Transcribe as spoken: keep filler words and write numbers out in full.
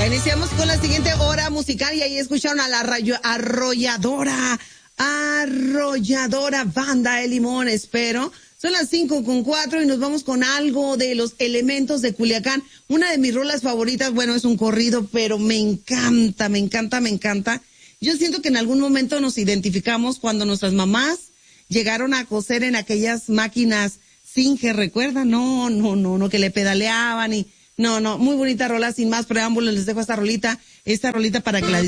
Iniciamos con la siguiente hora musical y ahí escucharon a la rayo, arrolladora, arrolladora banda de Limón, espero. Son las cinco con cuatro y nos vamos con algo de los elementos de Culiacán. Una de mis rolas favoritas, bueno, es un corrido, pero me encanta, me encanta, me encanta. Yo siento que en algún momento nos identificamos cuando nuestras mamás llegaron a coser en aquellas máquinas Singer, ¿recuerdan? No, no, no, no, que le pedaleaban y... No, no, muy bonita rola, sin más preámbulos, les dejo esta rolita, esta rolita para que la